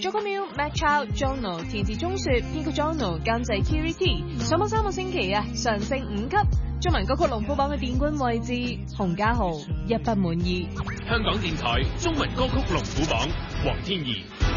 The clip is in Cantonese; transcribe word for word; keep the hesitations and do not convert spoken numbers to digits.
Jogomil、Matt Chow、Jono 填詞鐘雪，編曲 Jono， 監製 Kiri T。上榜三個星期啊，上升五級。中文歌曲龍虎榜嘅殿冠位置，洪家豪一不滿意。 香港電台中文歌曲龍虎榜，黃天怡。